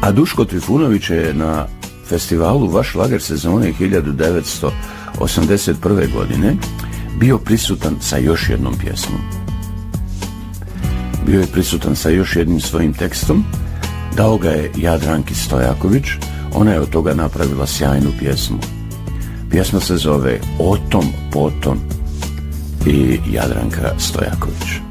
A Duško Trifunović je na festivalu Vaš šlager sezone 1981. godine bio prisutan sa još jednom pjesmom. Bio je prisutan sa još jednim svojim tekstom, dao ga je Jadranki Stojaković, ona je od toga napravila sjajnu pjesmu. Pjesma se zove O tom potom i Jadranka Stojaković.